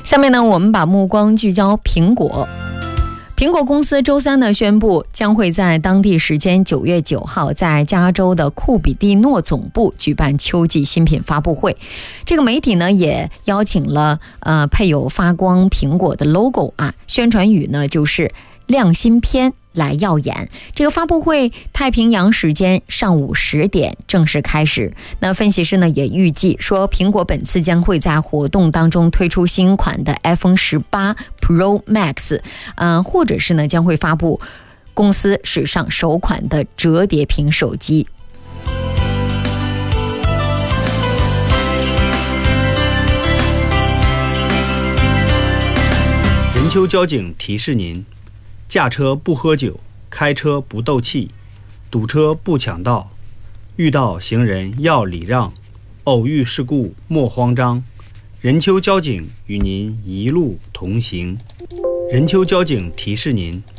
下面呢，我们把目光聚焦苹果。苹果公司周三呢宣布，将会在当地时间9月9号在加州的库比蒂诺总部举办秋季新品发布会。这个媒体呢也邀请了配有发光苹果的 logo 宣传语呢就是亮新篇来耀眼。这个发布会太平洋时间上午10点正式开始。那分析师呢也预计说，苹果本次将会在活动当中推出新款的 iPhone 18 Pro Max， 或者是呢将会发布公司史上首款的折叠屏手机。 人丘交警提示您：驾车不喝酒，开车不斗气，堵车不抢道，遇到行人要礼让，偶遇事故莫慌张。人丘交警与您一路同行。人丘交警提示您：